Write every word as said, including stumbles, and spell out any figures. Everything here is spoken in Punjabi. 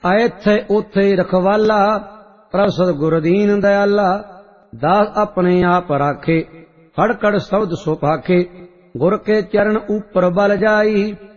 ਐਥੇ ਓਥੇ ਰਖਵਾਲਾ, ਪ੍ਰਭ ਸਤਿਗੁਰ ਦੀਨ ਦਇਆਲਾ। ਦਾਸ ਆਪਣੇ ਆਪ ਰਾਖੇ, ਫੜ ਕੜ ਸ਼ਬਦ ਸੁ ਭਾਖੇ, ਗੁਰ ਕੇ ਚਰਨ ਊਪਰ ਬਲ ਜਾਈ।